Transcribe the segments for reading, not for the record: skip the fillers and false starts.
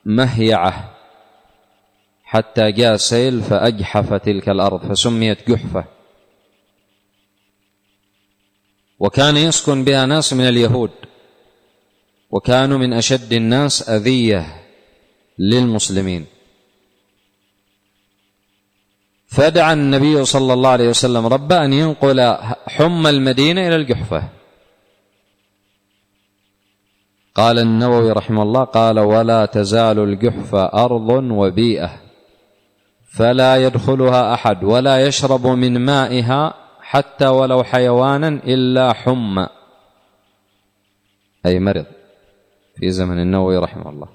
مهيعة حتى جاء سيل فأجحف تلك الأرض فسميت جحفة. وكان يسكن بها ناس من اليهود، وكانوا من أشد الناس أذية للمسلمين. فدعا النبي صلى الله عليه وسلم ربه أن ينقل حمى المدينة إلى الجحفة. قال النووي رحمه الله قال: ولا تزال الجحفة أرض وبيئة فلا يدخلها أحد ولا يشرب من مائها حتى ولو حيوانا إلا حمى، أي مرض في زمن النووي رحمه الله.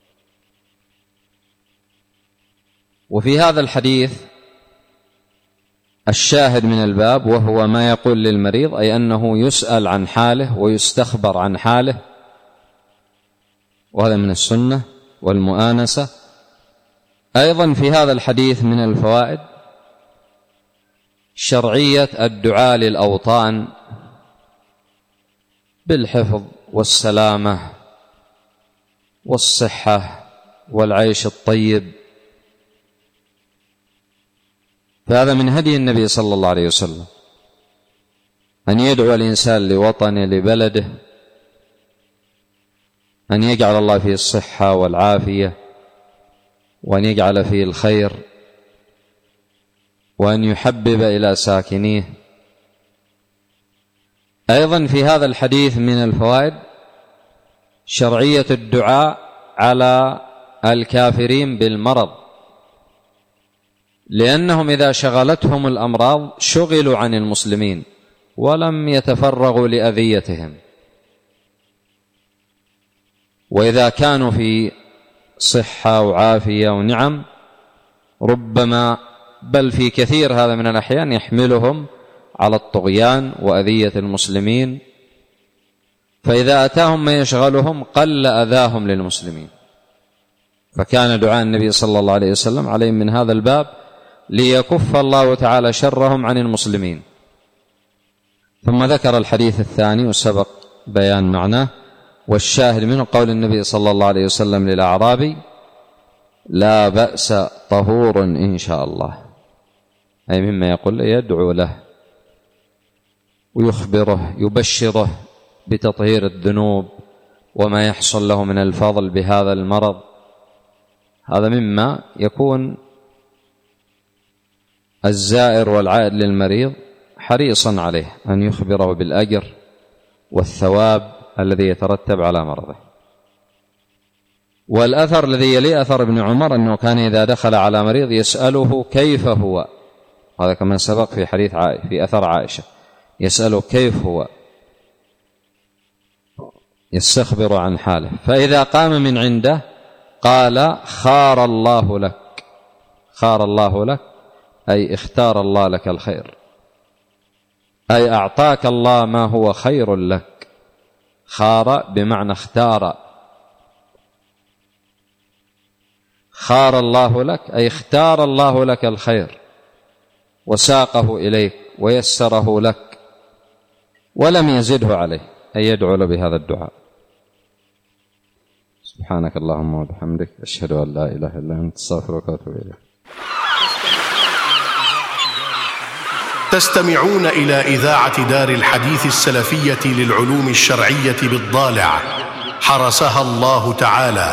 وفي هذا الحديث الشاهد من الباب، وهو ما يقول للمريض، أي أنه يسأل عن حاله ويستخبر عن حاله، وهذا من السنة والمؤانسة. أيضا في هذا الحديث من الفوائد شرعية الدعاء للأوطان بالحفظ والسلامة والصحة والعيش الطيب. فهذا من هدي النبي صلى الله عليه وسلم أن يدعو الإنسان لوطنه لبلده، أن يجعل الله فيه الصحة والعافية، وأن يجعل فيه الخير، وأن يحبب إلى ساكنيه. أيضا في هذا الحديث من الفوائد شرعية الدعاء على الكافرين بالمرض، لأنهم إذا شغلتهم الأمراض شغلوا عن المسلمين ولم يتفرغوا لأذيتهم، وإذا كانوا في صحة وعافية ونعم ربما بل في كثير هذا من الأحيان يحملهم على الطغيان وأذية المسلمين، فإذا أتاهم ما يشغلهم قل أذاهم للمسلمين. فكان دعاء النبي صلى الله عليه وسلم عليهم من هذا الباب ليكف الله تعالى شرهم عن المسلمين. ثم ذكر الحديث الثاني وسبق بيان معناه، والشاهد منه قول النبي صلى الله عليه وسلم للأعرابي: لا بأس طهور إن شاء الله، أي مما يقول يدعو له ويخبره يبشره بتطهير الذنوب وما يحصل له من الفضل بهذا المرض. هذا مما يكون الزائر والعائد للمريض حريصا عليه أن يخبره بالأجر والثواب الذي يترتب على مرضه. والأثر الذي يلي أثر ابن عمر أنه كان إذا دخل على مريض يسأله كيف هو، هذا كما سبق في حديث في أثر عائشة، يسأله كيف هو، يستخبر عن حاله. فإذا قام من عنده قال: خار الله لك. خار الله لك أي اختار الله لك الخير، أي أعطاك الله ما هو خير لك. خار بمعنى اختار. خار الله لك أي اختار الله لك الخير وساقه إليك ويسره لك ولم يزده عليه، أي يدعو له بهذا الدعاء. سبحانك اللهم وبحمدك، أشهد أن لا إله إلا أنت، أستغفرك وأتوب إليك. تستمعون إلى إذاعة دار الحديث السلفية للعلوم الشرعية بالضالع، حرسها الله تعالى.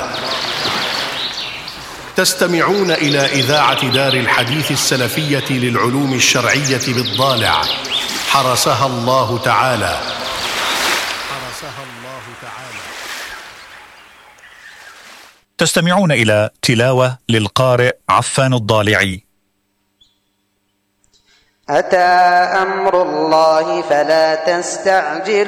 تستمعون إلى إذاعة دار الحديث السلفية للعلوم الشرعية بالضالع، حرسها الله تعالى. تستمعون إلى تلاوة للقارئ عفان الضالعي. أتى أمر الله فلا تستعجل